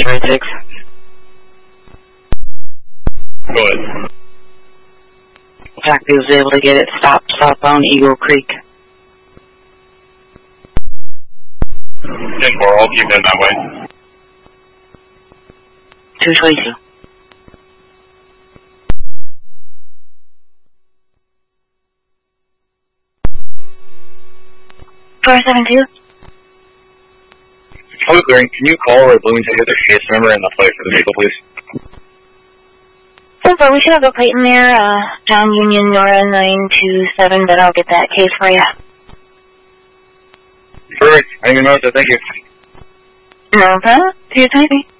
36. Go ahead. Taxi was able to get it stopped south on Eagle Creek. 10-4, I'll keep it that way. 222. 472. Public clearing, can you call or Bloomington get their case number and the plate for the vehicle, please? So we should have a plate in there, John Union Nora 927, but I'll get that case for you. Perfect. I didn't even notice it. Thank you. No problem. 223.